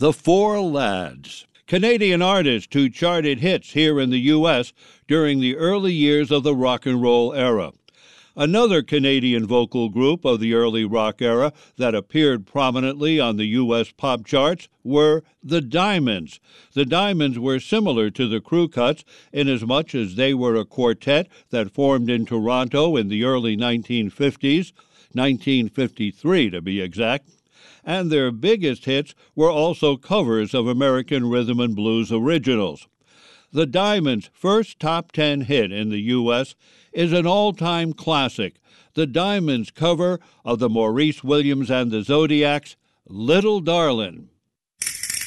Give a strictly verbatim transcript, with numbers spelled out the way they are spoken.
The Four Lads, Canadian artists who charted hits here in the U S during the early years of the rock and roll era. Another Canadian vocal group of the early rock era that appeared prominently on the U S pop charts were the Diamonds. The Diamonds were similar to the Crew Cuts inasmuch as they were a quartet that formed in Toronto in the early nineteen fifties, nineteen fifty-three to be exact, and their biggest hits were also covers of American rhythm and blues originals. The Diamonds' first top ten hit in the U S is an all-time classic, the Diamonds' cover of the Maurice Williams and the Zodiacs' Little Darlin'.